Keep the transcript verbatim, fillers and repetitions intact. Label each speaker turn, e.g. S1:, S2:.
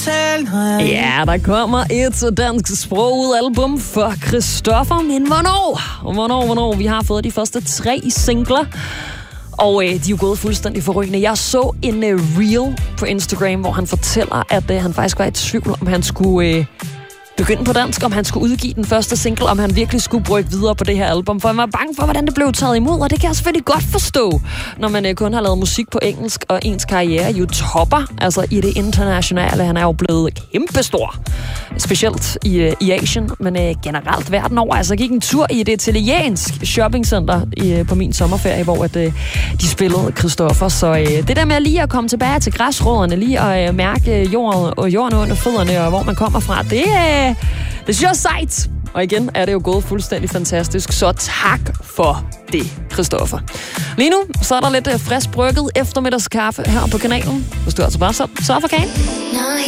S1: fortælle mig.
S2: Ja, der kommer et dansk sproget album for Christoffer, men hvornår? Hvornår, hvornår? Vi har fået de første tre singler, og øh, de er jo gået fuldstændig forrygende. Jeg så en øh, reel på Instagram, hvor han fortæller, at øh, han faktisk var i tvivl, om han skulle øh, begynde på dansk, om han skulle udgive den første single, om han virkelig skulle brygge videre på det her album, for han var bange for, hvordan det blev taget imod, og det kan jeg selvfølgelig godt forstå, når man øh, kun har lavet musik på engelsk, og ens karriere jo topper, altså i det internationale. Han er jo blevet kæmpestor, specielt i, øh, i Asien, men øh, generelt verden over. Altså, jeg gik en tur i et italiensk shoppingcenter i, øh, på min sommerferie, hvor at, øh, de spillede Christoffer, så øh, det der med lige at komme tilbage til græsrødderne, lige at øh, mærke jorden, og jorden under fødderne, og hvor man kommer fra, det er øh, det synes jeg er sejt. Og igen er det jo gået fuldstændig fantastisk. Så tak for det, Christoffer. Lige nu, så er der lidt frisk brygget eftermiddagskaffe her på kanalen. Hvis du altså bare så, så for kagen.